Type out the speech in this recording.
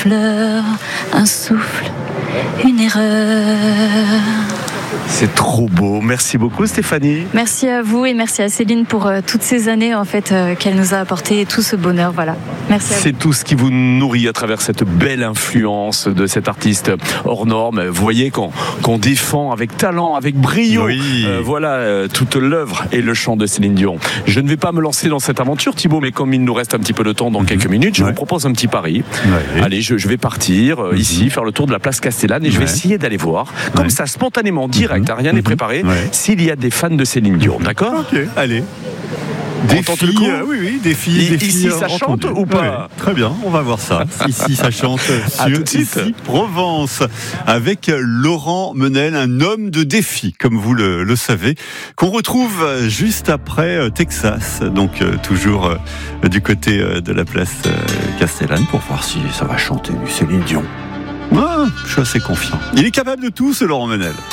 fleur, un souffle, une erreur. C'est trop beau. Merci beaucoup Stéphanie. Merci à vous et merci à Céline pour toutes ces années en fait qu'elle nous a apporté tout ce bonheur. Voilà. Merci à vous. C'est tout ce qui vous nourrit à travers cette belle influence de cet artiste hors norme. Vous voyez qu'on défend avec talent, avec brio. Oui. Toute l'œuvre et le chant de Céline Dion. Je ne vais pas me lancer dans cette aventure, Thibaut, mais comme il nous reste un petit peu de temps dans quelques minutes, je vous propose un petit pari. Ouais. Allez, je vais partir ici, faire le tour de la place Castellane et je vais essayer d'aller voir, comme ça, spontanément, direct, rien n'est préparé, s'il y a des fans de Céline Dion. D'accord ? Ok, allez. Des filles, oui, des filles. Ici, ça chante ou pas ? Très bien, on va voir ça. Ici, ça chante À sur tout de suite. Ici Provence, avec Laurent Menel, un homme de défi, comme vous le savez, qu'on retrouve juste après Texas, donc toujours du côté de la place Castellane, pour voir si ça va chanter du Céline Dion. Je suis assez confiant. Il est capable de tout, ce Laurent Menel.